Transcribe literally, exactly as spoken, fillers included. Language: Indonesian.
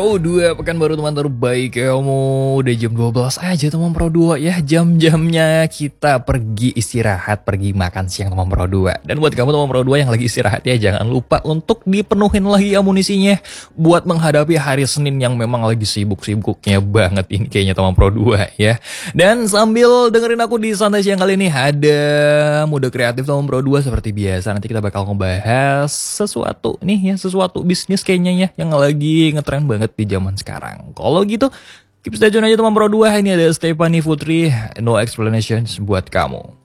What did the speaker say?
Pro dua, pekan baru teman terbaik kamu. Udah jam dua belas aja teman Pro dua ya. Jam-jamnya kita pergi istirahat, pergi makan siang teman Pro dua. Dan buat kamu teman Pro dua yang lagi istirahat ya, jangan lupa untuk dipenuhin lagi amunisinya buat menghadapi hari Senin yang memang lagi sibuk-sibuknya banget ini kayaknya teman Pro dua ya. Dan sambil dengerin aku di santai siang kali ini ada mode kreatif teman Pro dua seperti biasa. Nanti kita bakal ngebahas sesuatu nih ya, sesuatu bisnis kayaknya ya yang lagi ngetren banget di zaman sekarang. Kalau gitu, keep stay tune aja teman Pro dua. Ini ada Stephanie Putri, No Explanations buat kamu.